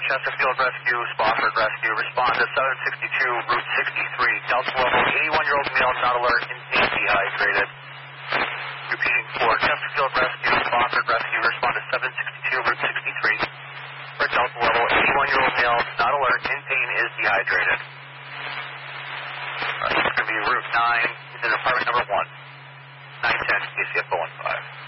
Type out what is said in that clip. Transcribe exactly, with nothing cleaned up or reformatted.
Chesterfield Rescue, Spofford Rescue. Respond to seven sixty-two, Route sixty-three. Delta level, eighty-one-year-old male, not alert, in pain, dehydrated. Repeating for Chesterfield Rescue, Spofford Rescue. Respond to seven sixty-two, Route sixty-three. For Delta level, eighty-one-year-old male, not alert, in pain, is dehydrated. Uh, this is going to be Route nine. It's in apartment number one. nine ten, K C F zero one five.